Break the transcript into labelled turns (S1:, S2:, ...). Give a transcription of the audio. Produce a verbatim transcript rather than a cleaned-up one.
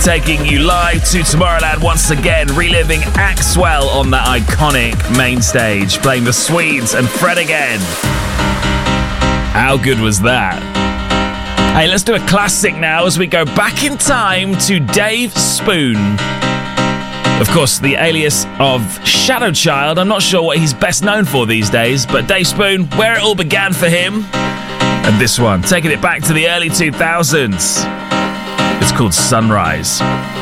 S1: taking you live to Tomorrowland once again, reliving Axwell on that iconic main stage, playing the Swedes and Fred again. How good was that? Hey, let's do a classic now as we go back in time to Dave Spoon. Of course, the alias of Shadow Child. I'm not sure what he's best known for these days, but Dave Spoon, where it all began for him. And this one, taking it back to the early two thousands. It's called Sunrise.